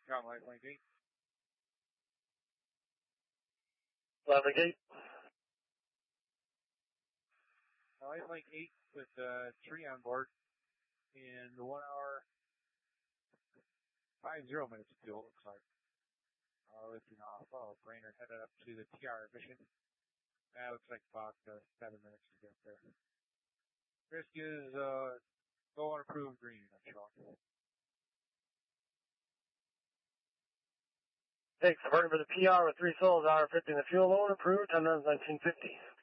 Ground light, Link 8. Light Link 8. Light Link 8 with tree on board in the 1 hour 50 minutes of fuel, looks like. Lifting off. Brainerd headed up to the TR mission. That looks like about 7 minutes to get there. Risk is go unapproved green, I'm sure. Thanks. Converting for the PR with 3 souls, hour 50 in the fuel load, approved, 10 runs, 1950.